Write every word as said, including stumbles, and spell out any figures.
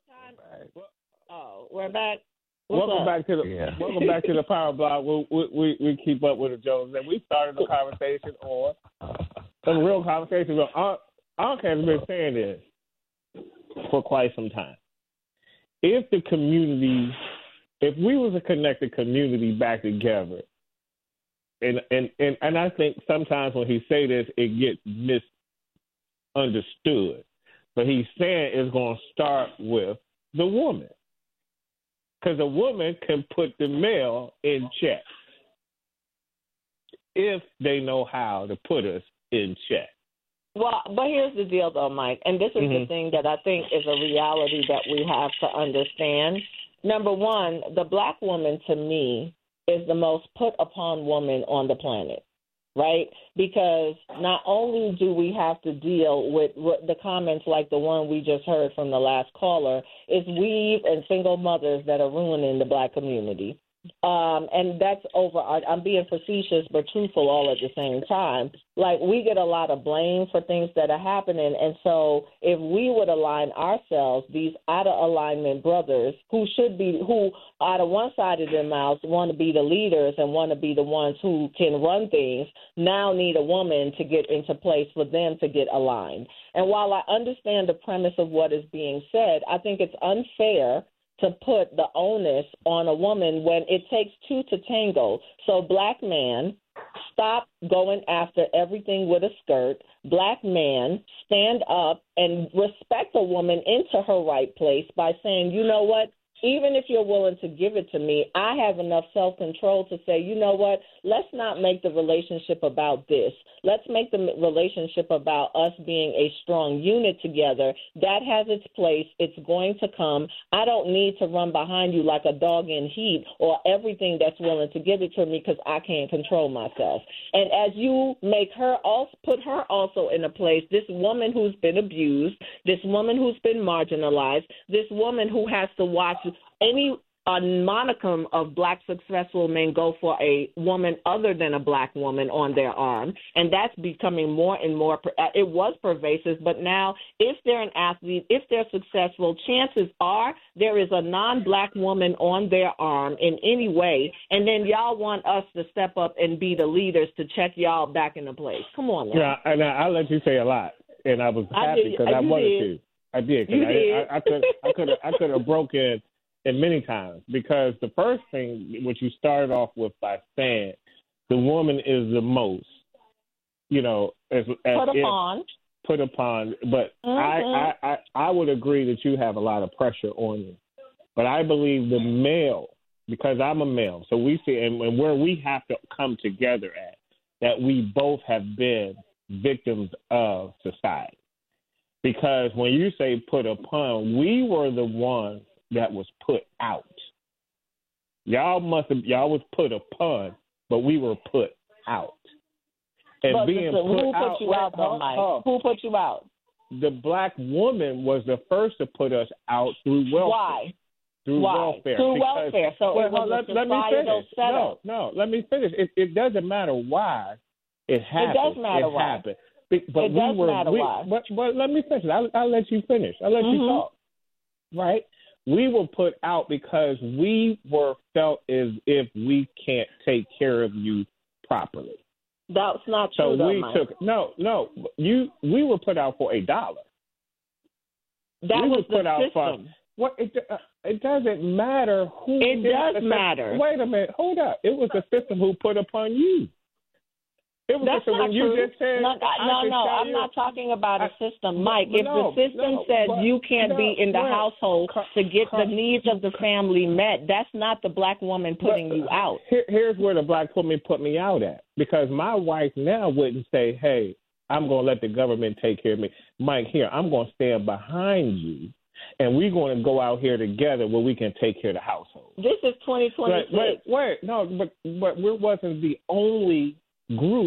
Time. Oh, we're back. What's welcome up? back to the Yeah. welcome back to the Power Block. We, we we we keep up with the Jones, and we started the conversation on some real conversation. But Aunt Aunt has been saying this for quite some time. If the community, if we was to connect the community back together, and and and, and I think sometimes when he say this, it gets misunderstood. But he's saying it's going to start with the woman. Because a woman can put the male in check if they know how to put us in check. Well, but here's the deal, though, Mike, and this is Mm-hmm. the thing that I think is a reality that we have to understand. Number one, the black woman, to me, is the most put upon woman on the planet, right? Because not only do we have to deal with the comments like the one we just heard from the last caller, is weave and single mothers that are ruining the black community. Um, and that's over. I'm being facetious but truthful all at the same time. Like, we get a lot of blame for things that are happening. And so if we would align ourselves, these out of alignment brothers who should be, who out of one side of their mouths want to be the leaders and want to be the ones who can run things, now need a woman to get into place for them to get aligned. And while I understand the premise of what is being said, I think it's unfair to put the onus on a woman when it takes two to tango. So, black man, stop going after everything with a skirt. Black man, stand up and respect a woman into her right place by saying, you know what, even if you're willing to give it to me, I have enough self-control to say, you know what, let's not make the relationship about this. Let's make the relationship about us being a strong unit together. That has its place. It's going to come. I don't need to run behind you like a dog in heat or everything that's willing to give it to me because I can't control myself. And as you make her also, put her also in a place, this woman who's been abused, this woman who's been marginalized, this woman who has to watch any a monicum of black successful men go for a woman other than a black woman on their arm, and that's becoming more and more, it was pervasive, but now if they're an athlete, if they're successful, chances are there is a non-black woman on their arm in any way, and then y'all want us to step up and be the leaders to check y'all back into place. Come on now. Yeah, and I, I let you say a lot, and I was happy because I, I wanted did. to. I did You because did. I, I, I could I could I could have broken it many times because the first thing which you started off with by saying the woman is the most, you know, as, as put if, upon, put upon. But mm-hmm. I, I, I I would agree that you have a lot of pressure on you. But I believe the male, because I'm a male, so we see and, and where we have to come together at that we both have been victims of society. Because when you say put upon, we were the ones that was put out. Y'all must have, y'all was put upon, but we were put out. And but being the, put who out, put you out, though, Mike? uh, Who put you out? The black woman was the first to put us out through welfare. Why? Through Why? welfare. Through because, welfare. So well, it was let, a let me societal finish. setup. No, no, let me finish. It, it doesn't matter why it happened. It does matter it why. Happened. But it we does were, matter we, why. But, but let me finish. I'll, I'll let you finish. I'll let mm-hmm. you talk. Right? We were put out because we were felt as if we can't take care of you properly. That's not so true, though, we Mike. took no, no. You, we were put out for a dollar. That we was were put the out system. for what? It, uh, it doesn't matter who. It does matter. Wait a minute. Hold up. It was the system who put upon you. It was That's just not when true. you just said, no, no, no I'm you, not talking about I, a system, but, Mike. but if no, the system no, said but, you can't no, be in the wait, household come, to get come, the needs of the family met, that's not the black woman putting but, you out. Here, here's where the black woman put me out at. Because my wife now wouldn't say, hey, I'm going to let the government take care of me. Mike, here, I'm going to stand behind you, and we're going to go out here together where we can take care of the household. This is twenty twenty-six. Wait, wait, wait. No, but, but we wasn't the only group